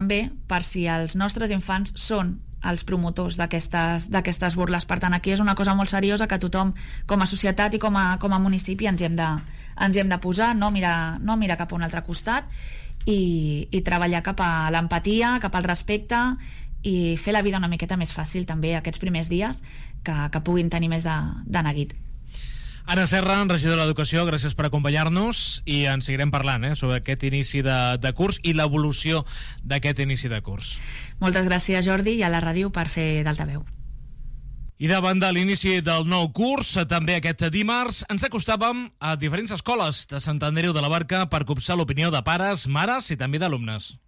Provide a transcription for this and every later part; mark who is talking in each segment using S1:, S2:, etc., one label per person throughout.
S1: també per si els nostres infants són els promotors d'aquestes burles. Per tant, aquí és una cosa molt seriosa que tothom, com a societat i com a municipi, ens hi hem de posar, no mirar cap a un altre costat i treballar cap a l'empatia, cap al respecte i fer la vida una miqueta més fàcil també aquests primers dies que puguin tenir més de neguit.
S2: Anna Serra, regidora d'Educació, gràcies per acompanyar-nos i en seguirem parlant sobre aquest inici de curs i l'evolució d'aquest inici de curs.
S1: Moltes gràcies, Jordi, i a la ràdio per fer d'altaveu.
S2: I davant de l'inici del nou curs, també aquest dimarts, ens acostàvem a diferents escoles de Sant Andreu de la Barca per copsar l'opinió de pares, mares i també d'alumnes.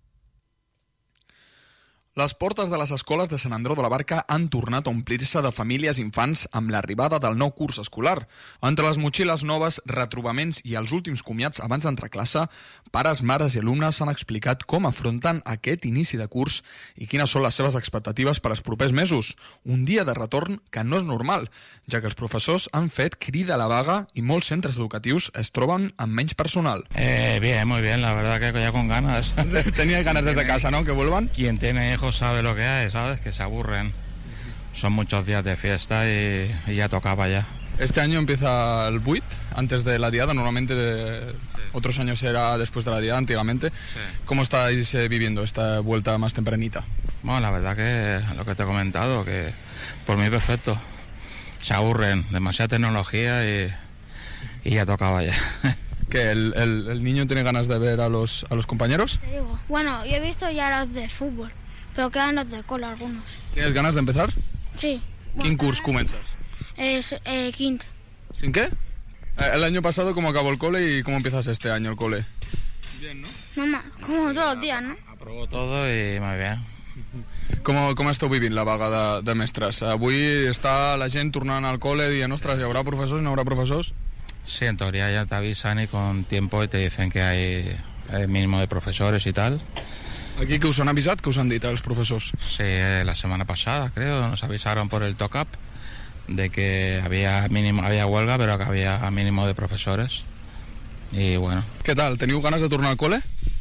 S3: Les portes de les escoles de Sant Andreu de la Barca han tornat a omplir-se de famílies i infants amb l'arribada del nou curs escolar. Entre les motxilles noves, retrobaments i els últims comiats abans d'entrar a classe, pares, mares i alumnes han explicat com afronten aquest inici de curs i quines són les seves expectatives per als propers mesos. Un dia de retorn que no és normal, ja que els professors han fet crida a la vaga i molts centres educatius es troben amb menys personal.
S4: Bien, muy bien, la verdad que ya con ganas.
S3: Tenía ganas desde casa, ¿no? Que vuelvan.
S4: Quien tiene hijos sabe lo que hay, ¿sabes? Que se aburren. Son muchos días de fiesta y ya tocaba ya.
S3: Este año empieza el 8, antes de la diada. Normalmente otros años era después de la diada, antiguamente.
S4: Sí.
S3: ¿Cómo estáis viviendo esta vuelta más tempranita?
S4: Bueno, la verdad que lo que te he comentado, que por mí perfecto. Se aburren, demasiada tecnología y ya tocaba ya.
S3: ¿Que el niño tiene ganas de ver a los compañeros?
S5: Te digo, bueno, yo he visto ya los de fútbol, pero quedan los de cola algunos.
S3: ¿Tienes ganas de empezar?
S5: Sí.
S3: ¿Quin curs comences?
S5: Es quinto.
S3: ¿Sin qué? El año pasado, ¿cómo acabó el cole y cómo empiezas este año el cole? Bien, ¿no?
S5: Mamá, como todos los días, ¿no?
S4: Aprobó todo y muy bien.
S3: Com esteu vivint la vaga de mestres? Avui està la gent tornant al cole dient, ostres, hi haurà professors, no haurà professors?
S4: Sí, en teoría ya te avisan y con tiempo y te dicen que hay mínimo de profesores y tal.
S3: Aquí que us han avisat, que us han dit els professors?
S4: Sí, la semana pasada creo nos avisaron por el TOCAP de que había huelga, pero que había mínimo de profesores. Y bueno.
S3: Què tal? Teniu ganes de tornar al cole?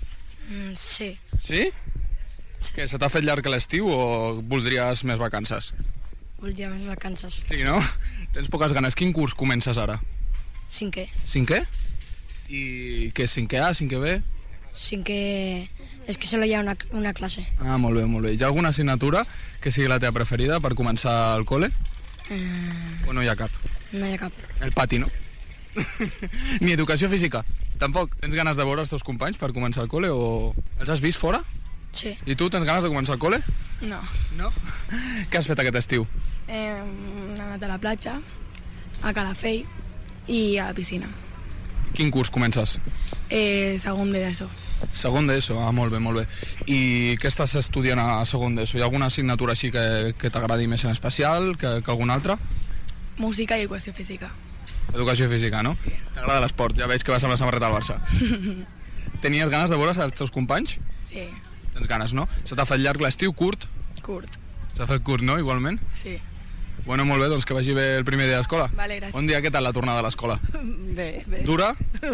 S5: Sí.
S3: Sí? Que se t'ha fet llarg l'estiu o voldries més vacances?
S5: Voldria més vacances.
S3: Sí, no? Tens poques ganes. Quin curs comences ara?
S5: Cinquè.
S3: Cinquè? I què, cinquè A, cinquè B?
S5: Cinquè... És que solo hi ha una classe.
S3: Ah, molt bé, molt bé. Hi ha alguna assignatura que sigui la teva preferida per començar el cole? O no hi ha cap?
S5: No hi ha cap.
S3: El pati, no? Ni educació física? Tampoc? Tens ganes de veure els teus companys per començar el cole o... Els has vist fora?
S5: Sí.
S3: I tu tens ganes de començar el cole?
S6: No.
S3: No? Què has fet aquest estiu?
S6: Hem anat a la platja, a Calafell i a la piscina.
S3: Quin curs comences?
S6: Segon d'ESO.
S3: Segon d'ESO, molt bé, molt bé. I què estàs estudiant a segon d'ESO? Hi ha alguna assignatura així que t'agradi més en especial que alguna altra?
S6: Música i educació física.
S3: Educació física, no? Sí. T'agrada l'esport, ja veig que vas amb la samarreta al Barça. Tenies ganes de veure els teus companys?
S6: Sí.
S3: Tens ganes, no? Se t'ha fet llarg l'estiu, curt?
S6: Curt.
S3: S'ha fet curt, no? Igualment?
S6: Sí.
S3: Bueno, molt bé, doncs que vagi bé el primer dia d'escola.
S6: Vale, gràcies.
S3: Bon dia, què tal la tornada a l'escola?
S7: Bé.
S3: Dura?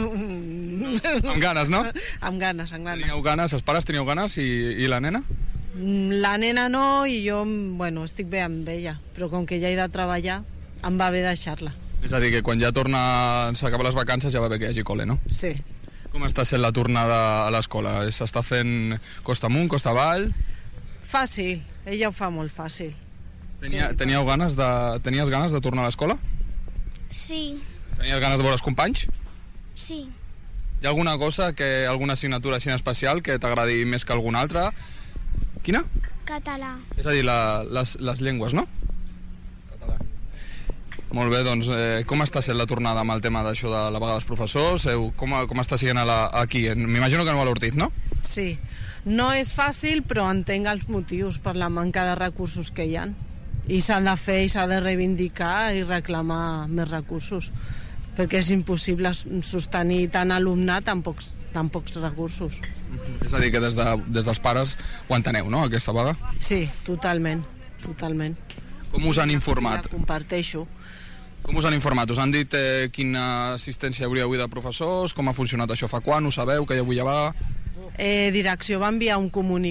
S3: Amb ganes, no?
S7: Amb ganes.
S3: Teníeu ganes, els pares teníeu ganes i la nena?
S7: La nena no i jo, bueno, estic bé amb ella, però com que ja he de treballar, em va bé deixar-la.
S3: És a dir, que quan ja s'acaben les vacances ja va bé que hi hagi col·le, no?
S7: Sí.
S3: Com està sent la tornada a l'escola? S'està fent costa amunt, costa avall?
S7: Fàcil, ella ho fa molt fàcil.
S3: Tenies ganes de tornar a l'escola?
S5: Sí.
S3: Tenies ganes de veure els companys?
S5: Sí.
S3: Hi ha alguna cosa, alguna assignatura així en especial que t'agradi més que alguna altra? Quina?
S5: Català.
S3: És a dir, les llengües, no? Català. Molt bé, doncs, com està sent la tornada amb el tema d'això de la vaga dels professors? Com està sent aquí? M'imagino que no a l'Ortiz, no?
S7: Sí. No és fàcil, però entenc els motius per la manca de recursos que hi ha. I s'ha de fer i s'ha de reivindicar i reclamar més recursos, perquè és impossible sostenir tant alumnat amb pocs recursos.
S3: És a dir, que des dels pares ho enteneu, no, aquesta vaga?
S7: Sí, totalment.
S3: Com us han informat?
S7: Comparteixo.
S3: Com us han informat? Us han dit quina assistència hi hauria avui de professors? Com ha funcionat això? Fa quan? Ho sabeu? Que avui hi ha vaga?
S7: Direcció va enviar un comunicat